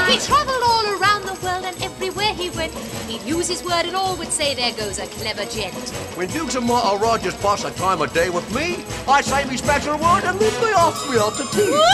He travelled all around the world and everywhere he went, he'd use his word and all would say, there goes a clever gent. When Dukes and Martha Rogers pass a time of day with me, I say me special word and leave me off to tea.